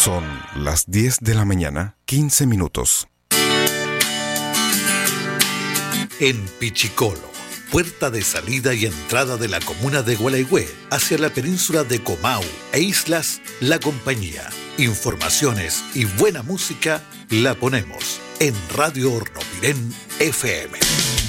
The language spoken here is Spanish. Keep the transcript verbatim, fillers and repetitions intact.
Son las diez de la mañana, quince minutos. En Pichicolo, puerta de salida y entrada de la comuna de Gualeguay hacia la península de Comau e Islas La Compañía. Informaciones y buena música la ponemos en Radio Hornopirén F M.